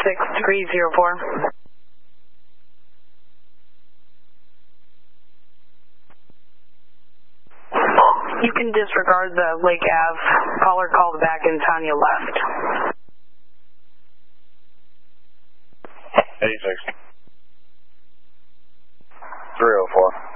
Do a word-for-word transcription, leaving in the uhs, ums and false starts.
six three zero four. You can disregard the Lake Ave. Caller called back and Tanya left. eighty-six. three oh four.